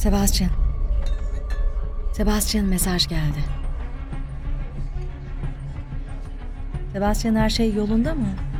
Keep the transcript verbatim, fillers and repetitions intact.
Sebastian. Sebastian, mesaj geldi. Sebastian, her şey yolunda mı?